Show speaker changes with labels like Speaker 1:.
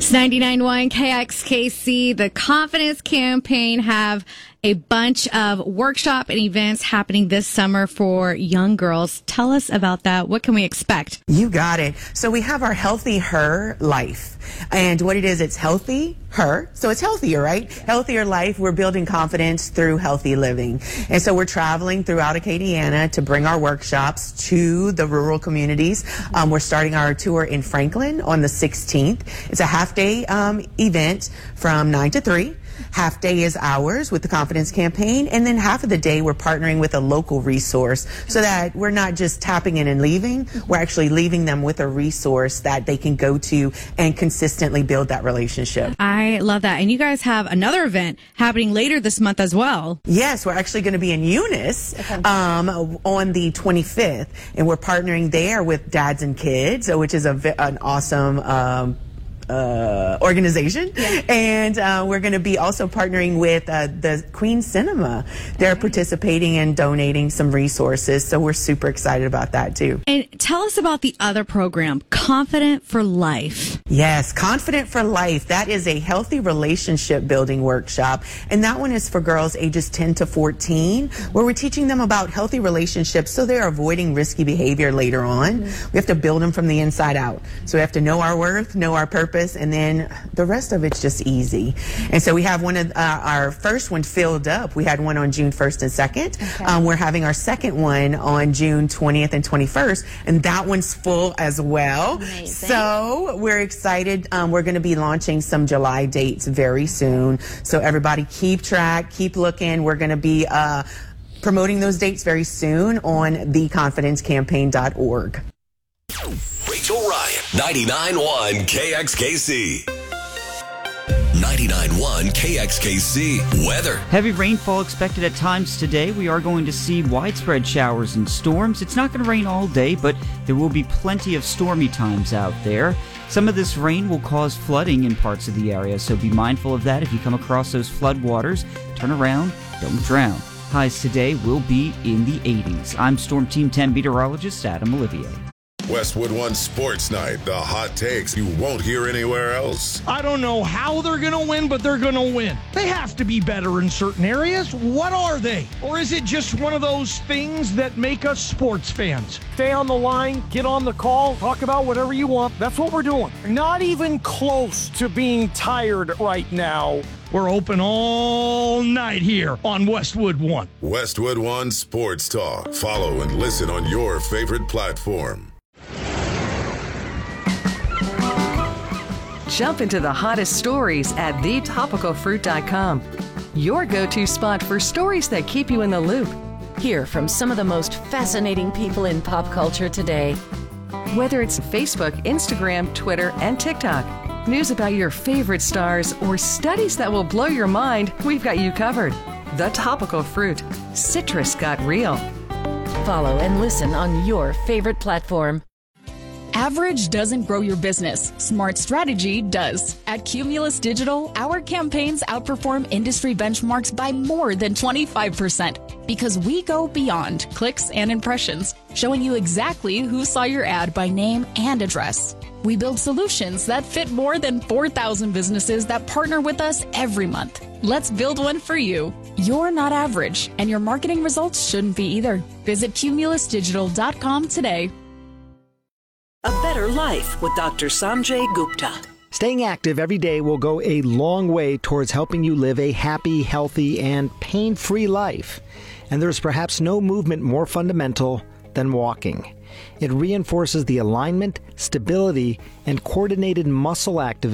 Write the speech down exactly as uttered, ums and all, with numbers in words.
Speaker 1: ninety-nine point one K X K C, the Confidence Campaign, have a bunch of workshop and events happening this summer for young girls. Tell us about that. What can we expect?
Speaker 2: You got it. So we have our Healthy Her Life. And what it is, it's healthy her. So it's healthier, right? Healthier life. We're building confidence through healthy living. And so we're traveling throughout Acadiana to bring our workshops to the rural communities. Um, we're starting our tour in Franklin on the sixteenth. It's a half day um, event from nine to three. Half day is ours with the Confidence Campaign, and then half of the day we're partnering with a local resource so that we're not just tapping in and leaving, we're actually leaving them with a resource that they can go to and consistently build that relationship.
Speaker 1: I love that. And you guys have another event happening later this month as well.
Speaker 2: Yes, we're actually going to be in Eunice um, on the twenty-fifth, and we're partnering there with Dads and Kids, which is a, an awesome um, Uh, organization. Yeah. And uh, we're going to be also partnering with uh, the Queen Cinema. They're participating and donating some resources, so we're super excited about that too.
Speaker 1: And tell us about the other program, Confident for Life.
Speaker 2: Yes, Confident for Life. That is a healthy relationship building workshop, and that one is for girls ages ten to fourteen, where we're teaching them about healthy relationships so they're avoiding risky behavior later on. Mm-hmm. We have to build them from the inside out. So we have to know our worth, know our purpose, and then the rest of it's just easy. And so we have one of uh, our first one filled up. We had one on June first and second. Okay. Um, we're having our second one on June twentieth and twenty-first, and that one's full as well. Amazing. So we're excited. Um, we're going to be launching some July dates very soon. So everybody keep track, keep looking. We're going to be uh, promoting those dates very soon on the confidence campaign dot org.
Speaker 3: Rachel Ryan, ninety-nine point one K X K C. ninety-nine point one K X K C weather.
Speaker 4: Heavy rainfall expected at times today. We are going to see widespread showers and storms. It's not going to rain all day, but there will be plenty of stormy times out there. Some of this rain will cause flooding in parts of the area, so be mindful of that. If you come across those flood waters, turn around, don't drown. Highs today will be in the eighties. I'm Storm Team ten meteorologist Adam Olivier.
Speaker 5: Westwood One Sports Night, the hot takes you won't hear anywhere else.
Speaker 6: I don't know how they're going to win, but they're going to win. They have to be better in certain areas. What are they? Or is it just one of those things that make us sports fans? Stay on the line, get on the call, talk about whatever you want. That's what we're doing. Not even close to being tired right now. We're open all night here on Westwood One.
Speaker 5: Westwood One Sports Talk. Follow and listen on your favorite platform.
Speaker 7: Jump into the hottest stories at the topical fruit dot com. Your go-to spot for stories that keep you in the loop.
Speaker 8: Hear from some of the most fascinating people in pop culture today.
Speaker 7: Whether it's Facebook, Instagram, Twitter, and TikTok, news about your favorite stars, or studies that will blow your mind, we've got you covered. The Topical Fruit. Citrus got real.
Speaker 8: Follow and listen on your favorite platform.
Speaker 9: Average doesn't grow your business. Smart strategy does. At Cumulus Digital, our campaigns outperform industry benchmarks by more than twenty-five percent because we go beyond clicks and impressions, showing you exactly who saw your ad by name and address. We build solutions that fit more than four thousand businesses that partner with us every month. Let's build one for you. You're not average, and your marketing results shouldn't be either. Visit cumulus digital dot com today.
Speaker 10: A Better Life with Doctor Sanjay Gupta.
Speaker 11: Staying active every day will go a long way towards helping you live a happy, healthy, and pain-free life. And there's perhaps no movement more fundamental than walking. It reinforces the alignment, stability, and coordinated muscle activity